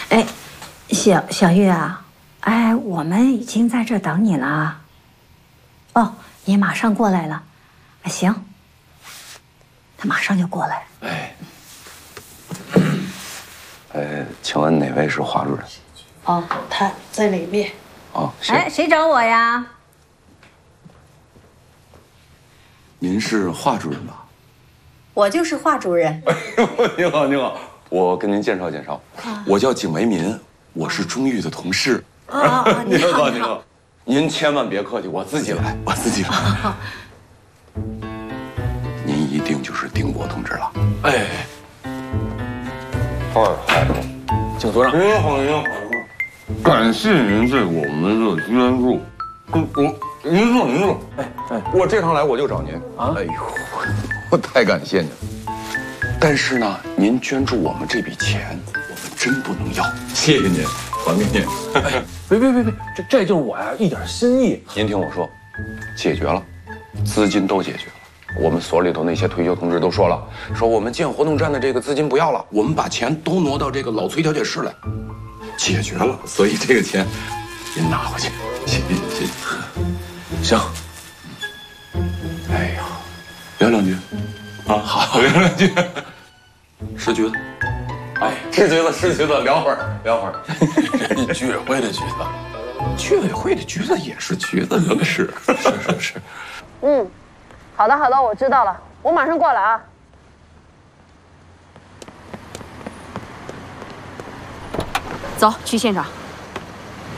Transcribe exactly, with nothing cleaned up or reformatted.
哎，小小玉啊，哎，我们已经在这等你了。哦，你马上过来了，行，他马上就过来。 哎，呃，请问哪位是华主任？ 哦，他在里面。 哦， 哎，谁找我呀？ 您是华主任吧？ 我就是华主任。 您好，您好，我跟您介绍介绍，我叫景维民，我是钟玉的同事。 啊， 您好，您好，您千万别客气，我自己来，我自己来。您一定就是丁国同志了。哎， 太好了， 景组长， 您好，您好，感谢您对我们的捐助。我，您坐，您坐。 哎哎，我这趟来我就找您啊！哎呦，我太感谢您了。但是呢，您捐助我们这笔钱，我们真不能要。谢谢您，还给您。 哎，别别别别，这这就是我呀，一点心意。 您听我说，解决了，资金都解决了。我们所里头那些退休同志都说了，说我们建活动站的这个资金不要了，我们把钱都挪到这个老崔调解室来，解决了。所以这个钱，您拿回去。谢谢谢谢。 行。 哎呀，聊两句。啊，好，聊两句。吃橘子。哎，吃橘子，吃橘子，聊会儿，聊会儿。 人家居委会的橘子， 居委会的橘子也是橘子，能吃。是是是。 嗯，好的好的，我知道了，我马上过来啊。走，去现场。